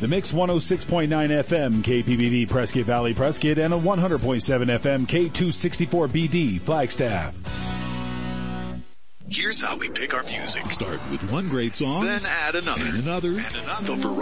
The Mix 106.9 FM KPBV Prescott Valley Prescott and a 100.7 FM K264BD Flagstaff. Here's how we pick our music. Start with one great song, then add another. And another. And another. The